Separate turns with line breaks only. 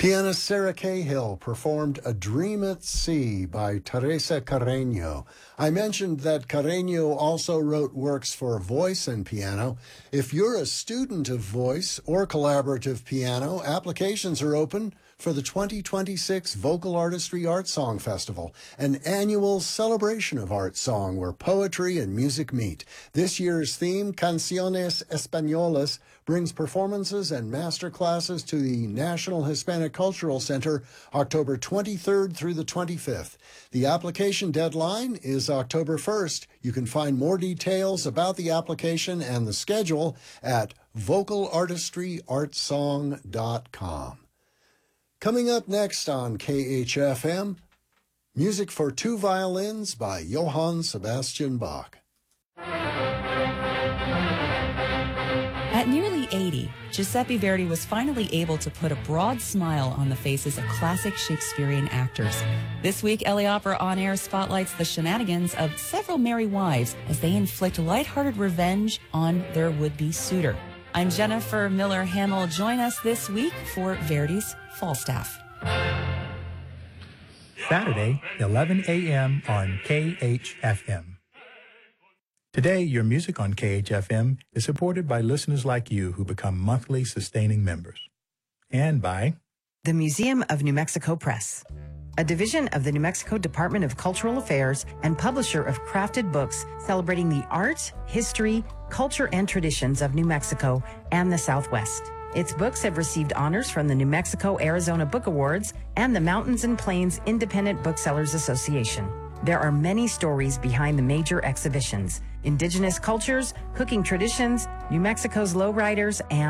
Pianist Sarah Cahill performed A Dream at Sea by Teresa Carreño. I mentioned that Carreño also wrote works for voice and piano. If you're a student of voice or collaborative piano, applications are open for the 2026 Vocal Artistry Art Song Festival, an annual celebration of art song where poetry and music meet. This year's theme, Canciones Españolas, brings performances and master classes to the National Hispanic Cultural Center October 23rd through the 25th. The application deadline is October 1st. You can find more details about the application and the schedule at vocalartistryartsong.com. Coming up next on KHFM, music for two violins by Johann Sebastian Bach.
At nearly 80, Giuseppe Verdi was finally able to put a broad smile on the faces of classic Shakespearean actors. This week, LA Opera On Air spotlights the shenanigans of several merry wives as they inflict lighthearted revenge on their would-be suitor. I'm Jennifer Miller-Hamill. Join us this week for Verdi's Falstaff.
Saturday, 11 a.m. on KHFM. Today, your music on KHFM is supported by listeners like you who become monthly sustaining members. And by
the Museum of New Mexico Press, a division of the New Mexico Department of Cultural Affairs and publisher of crafted books celebrating the art, history, culture, and traditions of New Mexico and the Southwest. Its books have received honors from the New Mexico-Arizona Book Awards and the Mountains and Plains Independent Booksellers Association. There are many stories behind the major exhibitions: indigenous cultures, cooking traditions, New Mexico's lowriders, and